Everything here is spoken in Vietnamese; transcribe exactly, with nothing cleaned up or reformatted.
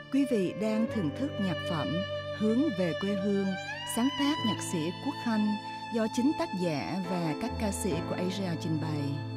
Quý vị đang thưởng thức nhạc phẩm Hướng về quê hương, sáng tác nhạc sĩ Quốc Khanh do chính tác giả và các ca sĩ của Asia trình bày.